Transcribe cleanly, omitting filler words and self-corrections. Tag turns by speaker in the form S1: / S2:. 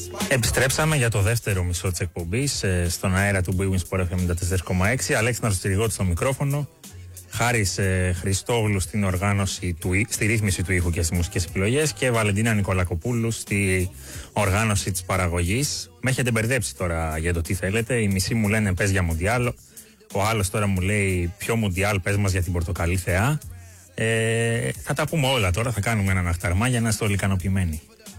S1: Επιστρέψαμε για το δεύτερο μισό της εκπομπής στον αέρα του Bwin Sport FM 94,6. Αλέξανδρος Τσιριγώτης στο μικρόφωνο. Χάρης Χριστόγλου στην οργάνωση στη ρύθμιση του ήχου και στις μουσικές επιλογές και Βαλεντίνα Νικολακοπούλου στη οργάνωση της παραγωγής. Με έχετε μπερδέψει τώρα για το τι θέλετε. Οι μισοί μου λένε πες για Μουντιάλ. Ο άλλος τώρα μου λέει ποιο Μουντιάλ, πες μας για την Πορτοκαλί θεά. Θα τα πούμε όλα τώρα, θα κάνουμε έναν αχταρμά για να είστε όλοι ικανοποιημένοι.